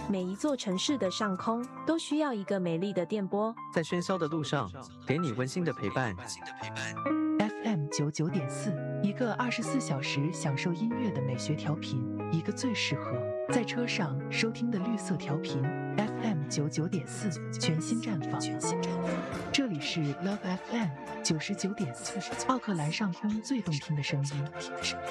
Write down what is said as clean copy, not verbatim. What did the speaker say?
每一座城市的上空都需要一个美丽的电波， 在喧嚣的路上，给你温馨的陪伴。 FM99.4，一个24小时享受音乐的美学调频，一个最适合在车上收听的绿色调频。FM99.4全新绽放，这里是 Love FM 99.4，奥克兰上空最动听的声音。